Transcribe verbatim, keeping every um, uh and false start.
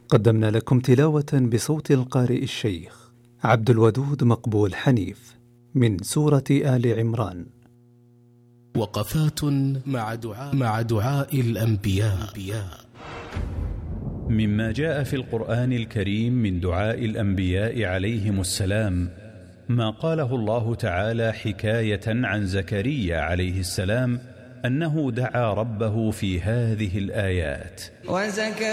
قدمنا لكم تلاوة بصوت القارئ الشيخ عبد الودود مقبول حنيف من سورة آل عمران. وقفات مع دعاء, مع دعاء الأنبياء. مما جاء في القرآن الكريم من دعاء الأنبياء عليهم السلام ما قاله الله تعالى حكاية عن زكريا عليه السلام أنه دعا ربه في هذه الآيات.